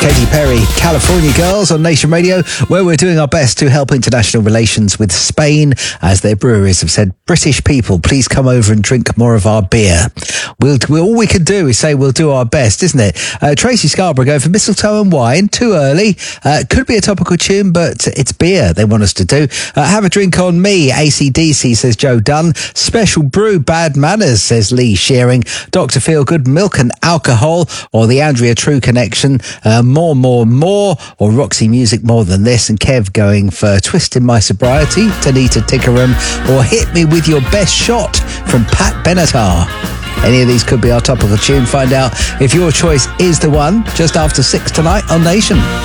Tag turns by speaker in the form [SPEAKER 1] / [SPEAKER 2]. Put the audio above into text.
[SPEAKER 1] Katy Perry, California Girls on Nation Radio, where we're doing our best to help international relations with Spain, as their breweries have said, British people, please come over and drink more of our beer. All we can do is say we'll do our best, isn't it? Tracy Scarborough going for Mistletoe and Wine, too early. Could be a topical tune, but it's beer they want us to do. Have a drink on me, AC/DC, says Joe Dunn. Special brew, Bad Manners, says Lee Shearing. Dr. Feelgood, Milk and Alcohol, or the Andrea True Connection. More, or Roxy Music More Than This, and Kev going for Twisting My Sobriety, Tanita Tickerum, or Hit Me With Your Best Shot from Pat Benatar. Any of these could be our topical tune. Find out if your choice is the one just after 6 tonight on Nation.